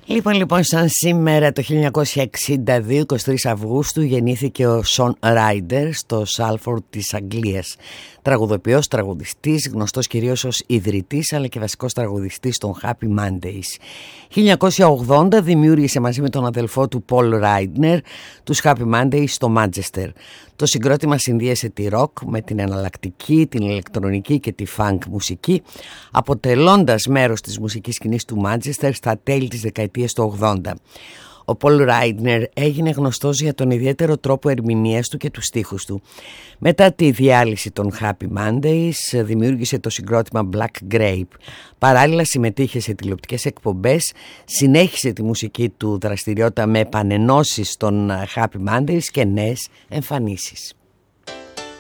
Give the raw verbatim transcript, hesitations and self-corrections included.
Λοιπόν, λοιπόν, σαν σήμερα το χίλια εννιακόσια εξήντα δύο, εικοστή τρίτη Αυγούστου, γεννήθηκε ο Σον Ράιντερ στο Σάλφορντ της Αγγλίας. Τραγουδοποιός, τραγουδιστής, γνωστός κυρίως ως ιδρυτής αλλά και βασικός τραγουδιστής των Happy Mondays. χίλια εννιακόσια ογδόντα δημιούργησε μαζί με τον αδελφό του Πολ Ράιντνερ τους Happy Mondays στο Μάντσεστερ. Το συγκρότημα συνδύασε τη ροκ με την εναλλακτική, την ηλεκτρονική και τη funk μουσική, αποτελώντας μέρος της μουσικής σκηνής του Μάντσεστερ στα τέλη της δεκαετίας του ογδόντα. Ο Πολ Ράιντνερ έγινε γνωστός για τον ιδιαίτερο τρόπο ερμηνείας του και τους στίχους του. Μετά τη διάλυση των Happy Mondays δημιούργησε το συγκρότημα Black Grape. Παράλληλα συμμετείχε σε τηλεοπτικές εκπομπές, συνέχισε τη μουσική του δραστηριότητα με επανενώσεις των Happy Mondays και νέες εμφανίσεις.